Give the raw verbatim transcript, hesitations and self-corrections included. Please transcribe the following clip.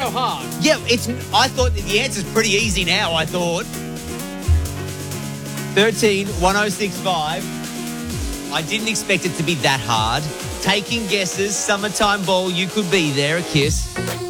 so hard. Yeah, it's. I thought that the answer's pretty easy now, I thought. thirteen one oh six five. I didn't expect it to be that hard. Taking guesses, summertime ball, you could be there, a kiss.